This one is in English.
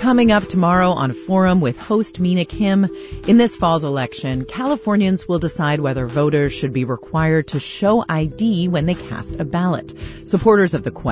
Coming up tomorrow on Forum with host Mina Kim. In this fall's election, Californians will decide whether voters should be required to show ID when they cast a ballot. Supporters of the